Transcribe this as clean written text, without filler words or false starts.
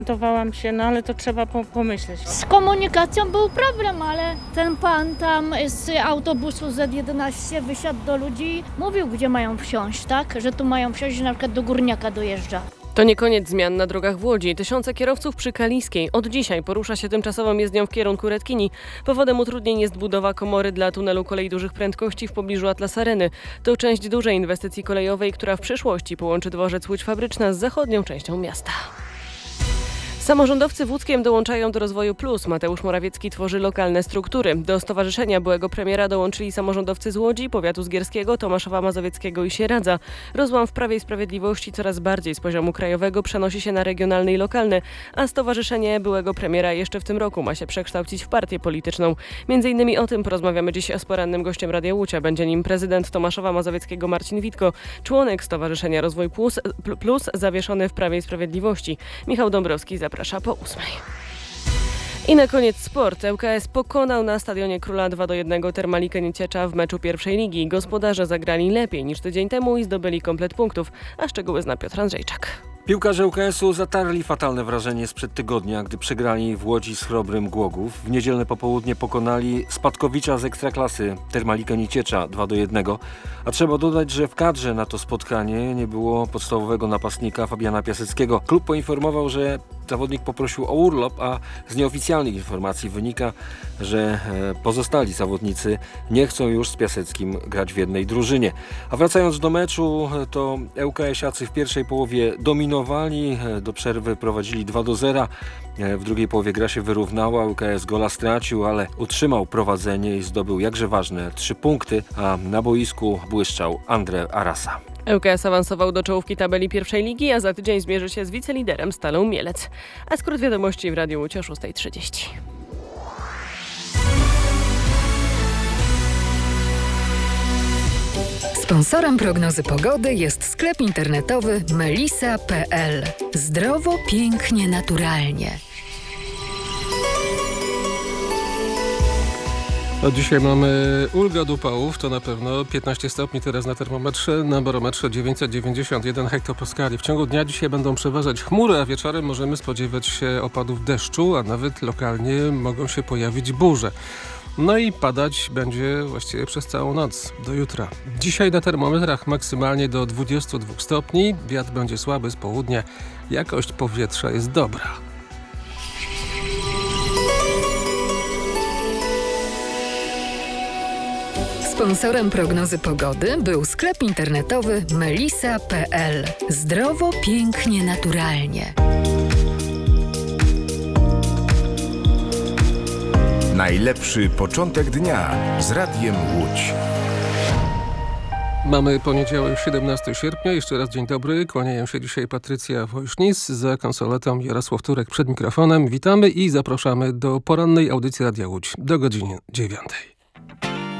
Zorientowałam się, no ale to trzeba pomyśleć. Z komunikacją był problem, ale ten pan tam z autobusu Z11 wysiadł do ludzi, mówił, gdzie mają wsiąść, tak? Że tu mają wsiąść, że na przykład do Górniaka dojeżdża. To nie koniec zmian na drogach w Łodzi. Tysiące kierowców przy Kaliskiej od dzisiaj porusza się tymczasową jezdnią w kierunku Redkini. Powodem utrudnień jest budowa komory dla tunelu kolei dużych prędkości w pobliżu Atlas Areny. To część dużej inwestycji kolejowej, która w przyszłości połączy dworzec Łódź Fabryczna z zachodnią częścią miasta. Samorządowcy w Łódzkiem dołączają do Rozwoju Plus. Mateusz Morawiecki tworzy lokalne struktury. Do stowarzyszenia byłego premiera dołączyli samorządowcy z Łodzi, powiatu zgierskiego, Tomaszowa Mazowieckiego i Sieradza. Rozłam w Prawie i Sprawiedliwości coraz bardziej z poziomu krajowego przenosi się na regionalny i lokalny, a stowarzyszenie byłego premiera jeszcze w tym roku ma się przekształcić w partię polityczną. Między innymi o tym porozmawiamy dziś z porannym gościem Radia Łódź. Będzie nim prezydent Tomaszowa Mazowieckiego Marcin Witko, członek Stowarzyszenia Rozwój Plus zawieszony w Prawie i Sprawiedliwości. Michał Dąbrowski zaprasza po 8. I na koniec sport. ŁKS pokonał na Stadionie Króla 2-1 Termalikę Nieciecza w meczu pierwszej ligi. Gospodarze zagrali lepiej niż tydzień temu i zdobyli komplet punktów, a szczegóły zna Piotr Andrzejczak. Piłkarze ŁKS-u zatarli fatalne wrażenie sprzed tygodnia, gdy przegrali w Łodzi z Chrobrym Głogów. W niedzielne popołudnie pokonali spadkowicza z Ekstraklasy Termalikę Nieciecza 2-1. A trzeba dodać, że w kadrze na to spotkanie nie było podstawowego napastnika Fabiana Piaseckiego. Klub poinformował, że zawodnik poprosił o urlop, a z nieoficjalnych informacji wynika, że pozostali zawodnicy nie chcą już z Piaseckim grać w jednej drużynie. A wracając do meczu, to ŁKS-iacy w pierwszej połowie dominowali, do przerwy prowadzili 2-0. W drugiej połowie gra się wyrównała, ŁKS gola stracił, ale utrzymał prowadzenie i zdobył jakże ważne 3 punkty, a na boisku błyszczał Andre Arasa. ŁKS awansował do czołówki tabeli pierwszej ligi, a za tydzień zmierzy się z wiceliderem Stalą Mielec. A skrót wiadomości w Radiu Łódź o 6:30. Sponsorem prognozy pogody jest sklep internetowy melisa.pl. Zdrowo, pięknie, naturalnie. A dzisiaj mamy ulgę od upałów, to na pewno 15 stopni teraz na termometrze, na barometrze 991 hektopaskali. W ciągu dnia dzisiaj będą przeważać chmury, a wieczorem możemy spodziewać się opadów deszczu, a nawet lokalnie mogą się pojawić burze. No i padać będzie właściwie przez całą noc, do jutra. Dzisiaj na termometrach maksymalnie do 22 stopni, wiatr będzie słaby z południa, jakość powietrza jest dobra. Sponsorem prognozy pogody był sklep internetowy melisa.pl. Zdrowo, pięknie, naturalnie. Najlepszy początek dnia z Radiem Łódź. Mamy poniedziałek 17 sierpnia. Jeszcze raz dzień dobry. Kłaniają się dzisiaj Patrycja Wojsznis, za konsoletą Jarosław Turek przed mikrofonem. Witamy i zapraszamy do porannej audycji Radia Łódź do godziny 9.